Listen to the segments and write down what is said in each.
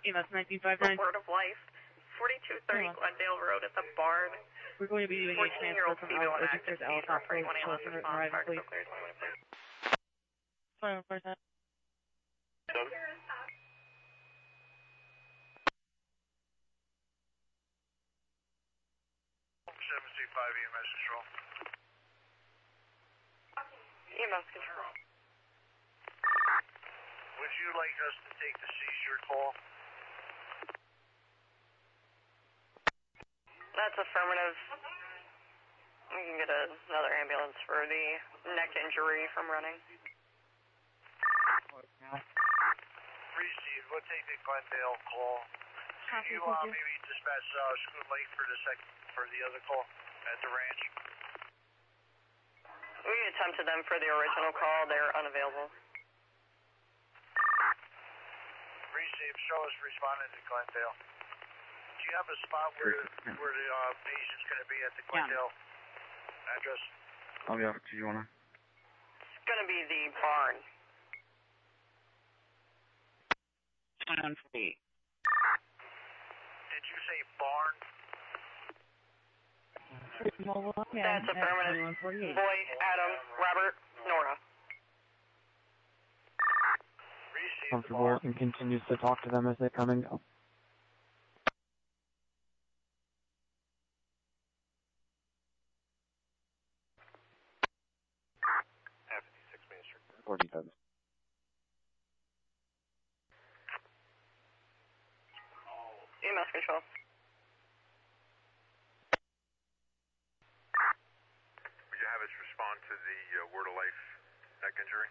EMS 1959. Word of life. 4230 Glendale Road at the barn. We're going to be doing a transfer from our registered to Alice Hospital to Close and arriving, please. 21%. 735 EMS control. EMS control. Would you like us to take the seizure call? That's affirmative. We can get another ambulance for the neck injury from running. Receive. We'll take the Glendale call. Can you maybe dispatch Scoot Lake for the other call at the ranch? We attempted them for the original call. They're unavailable. Receive. Show us responding to Glendale. Do you have a spot where the patient's going to be at the Glendale address? Oh yeah. Do you wanna? It's going to be the barn. 2148. Did you say barn? That's affirmative. Boy, Adam, Robert, Nora. Comfortable and continues to talk to them as they come and go. F56 Main Street. 47. EMS control. Would you have us respond to the Word of Life neck injury?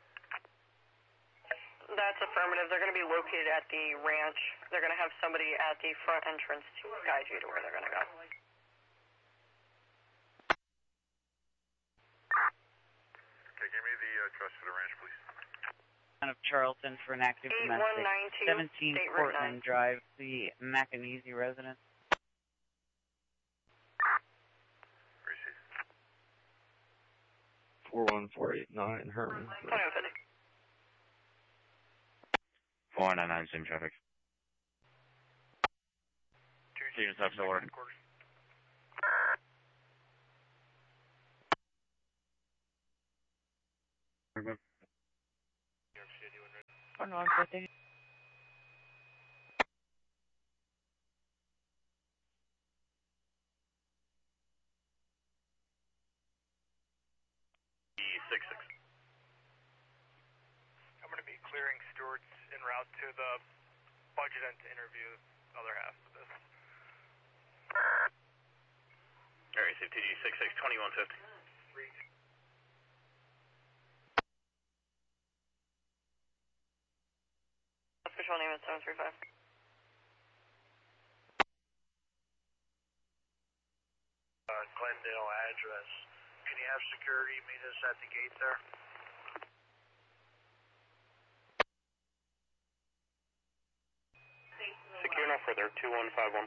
That's affirmative. They're going to be located at the ranch. They're going to have somebody at the front entrance to guide you to where they're going to go. Okay, give me the address for the ranch, please. Of Charlton for an active domestic. 17 Portland Drive, the Macanese residence. Receive. 41489 Herman. 2150. 499 same traffic. Two units up to order. Oh no, I'm setting. I'm going to be clearing Stewart's en route to the budget and to interview the other half of this. Alright, TG 662150. Official name is 735. Glendale address. Can you have security meet us at the gate there? Secure no further, 2151.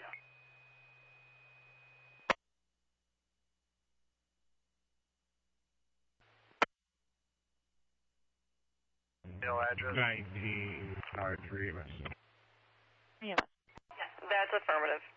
Glendale address. 19 R3 EMS. That's affirmative.